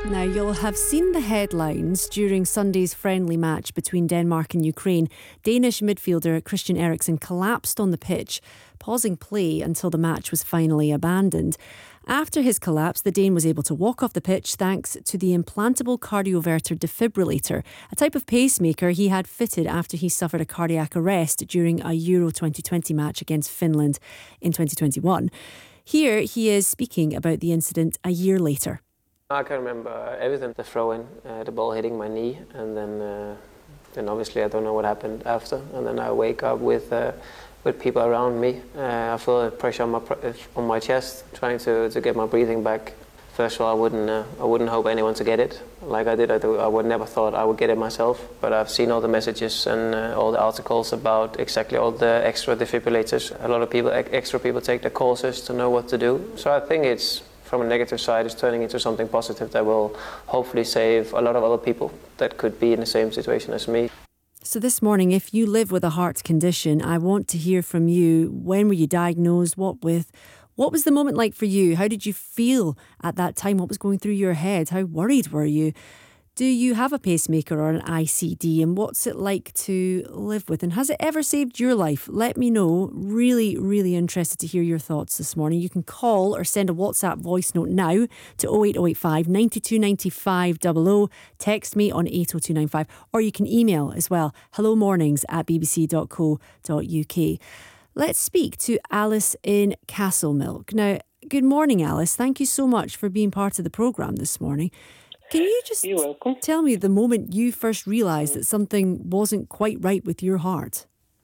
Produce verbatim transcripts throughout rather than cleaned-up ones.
Now, you'll have seen the headlines during Sunday's friendly match between Denmark and Ukraine. Danish midfielder Christian Eriksen collapsed on the pitch, pausing play until the match was finally abandoned. After his collapse, the Dane was able to walk off the pitch thanks to the implantable cardioverter defibrillator, a type of pacemaker he had fitted after he suffered a cardiac arrest during a Euro twenty twenty match against Finland in twenty twenty-one. Here he is speaking about the incident a year later. I can remember everything, the throw-in, uh, the ball hitting my knee, and then uh, then obviously I don't know what happened after. And then I wake up with uh, with people around me. Uh, I feel the pressure on my on my chest, trying to, to get my breathing back. First of all, I wouldn't uh, I wouldn't hope anyone to get it like I did. I, do, I would never thought I would get it myself. But I've seen all the messages and uh, all the articles about exactly all the extra defibrillators. A lot of people, extra people, take the courses to know what to do. So I think it's, from a negative side, is turning into something positive that will hopefully save a lot of other people that could be in the same situation as me. So this morning, if you live with a heart condition, I want to hear from you. When were you diagnosed? What with? What was the moment like for you? How did you feel at that time? What was going through your head? How worried were you? Do you have a pacemaker or an I C D? And what's it like to live with? And has it ever saved your life? Let me know. Really, really interested to hear your thoughts this morning. You can call or send a WhatsApp voice note now to oh eight oh eight five, nine two nine five double oh. Text me on eight oh two nine five. Or you can email as well. hello mornings at b b c dot co dot u k. Let's speak to Alice in Castlemilk. Now, good morning, Alice. Thank you so much for being part of the programme this morning. Can you just You're welcome. tell me the moment you first realised that something wasn't quite right with your heart?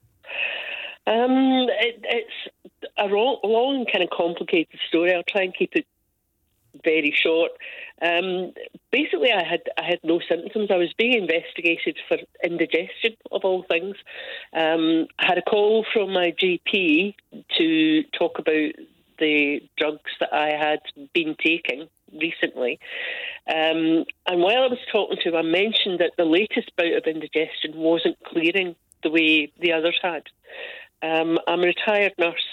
Um, it, it's a long, long, kind of complicated story. I'll try and keep it very short. Um, basically, I had I had no symptoms. I was being investigated for indigestion, of all things. Um, I had a call from my G P to talk about the drugs that I had been taking recently. Um, and while I was talking to him, I mentioned that the latest bout of indigestion wasn't clearing the way the others had. Um, I'm a retired nurse,